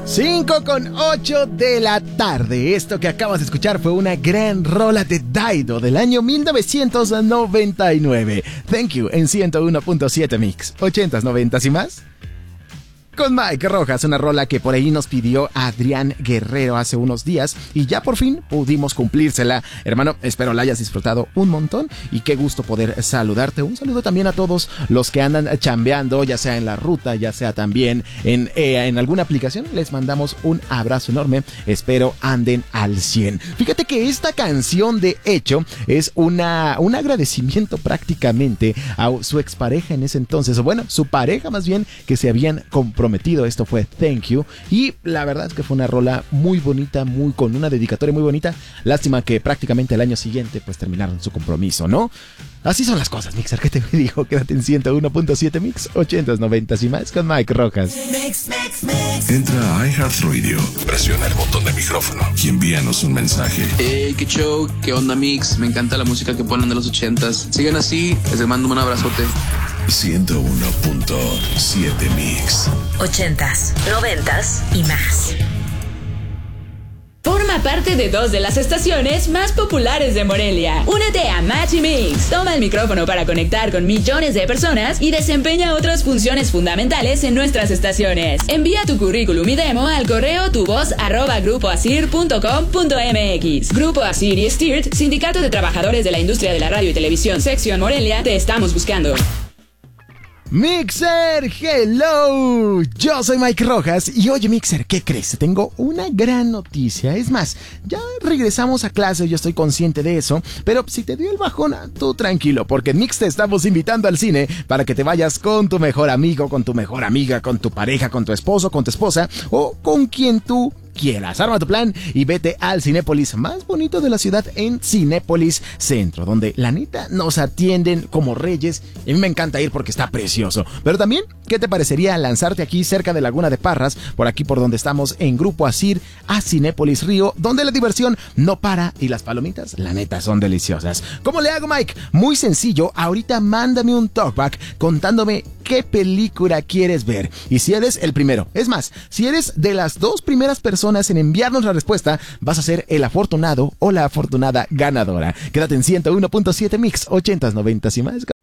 5:08 de la tarde. Esto que acabas de escuchar fue una gran rola de Dido del año 1999. Thank you en 101.7 Mix. 80s, 90s y más. Con Mike Rojas, una rola que por ahí nos pidió Adrián Guerrero hace unos días y ya por fin pudimos cumplírsela. Hermano, espero la hayas disfrutado un montón y qué gusto poder saludarte. Un saludo también a todos los que andan chambeando, ya sea en la ruta, ya sea también en alguna aplicación. Les mandamos un abrazo enorme. Espero anden al 100. Fíjate que esta canción de hecho es un agradecimiento prácticamente a su expareja en ese entonces, o bueno, su pareja más bien, que se habían comprometido. Esto fue Thank You y la verdad es que fue una rola muy bonita, con una dedicatoria muy bonita. Lástima que prácticamente al año siguiente pues terminaron su compromiso, ¿no? Así son las cosas, Mixer. ¿Qué te dijo? Quédate en 101.7 Mix, 80s, 90s y más con Mike Rojas. Entra a iHeartRadio, presiona el botón de micrófono y envíanos un mensaje. Qué show, qué onda Mix, me encanta la música que ponen de los 80s. Sigan así, les mando un abrazote. 101.7 Mix. 80s, 90s y más. Forma parte de 2 de las estaciones más populares de Morelia. Únete a Match y Mix. Toma el micrófono para conectar con millones de personas y desempeña otras funciones fundamentales en nuestras estaciones. Envía tu currículum y demo al correo tuvoz@grupoasir.com.mx. Grupo Asir y Stirt, Sindicato de Trabajadores de la Industria de la Radio y Televisión, Sección Morelia, te estamos buscando. Mixer, hello, yo soy Mike Rojas y oye Mixer, ¿qué crees? Tengo una gran noticia, es más, ya regresamos a clase, yo estoy consciente de eso, pero si te dio el bajón, tú tranquilo, porque en Mix te estamos invitando al cine para que te vayas con tu mejor amigo, con tu mejor amiga, con tu pareja, con tu esposo, con tu esposa o con quien tú quieras. Arma tu plan y vete al Cinépolis más bonito de la ciudad, en Cinépolis Centro, donde la neta nos atienden como reyes. Y a mí me encanta ir porque está precioso. Pero también, ¿qué te parecería lanzarte aquí cerca de Laguna de Parras, por aquí por donde estamos en Grupo Asir, a Cinépolis Río, donde la diversión no para y las palomitas, la neta, son deliciosas? ¿Cómo le hago, Mike? Muy sencillo, ahorita mándame un talkback contándome qué película quieres ver. Y si eres el primero, es más, si eres de las 2 primeras personas en enviarnos la respuesta, vas a ser el afortunado o la afortunada ganadora. Quédate en 101.7 Mix, 80s, 90s y más.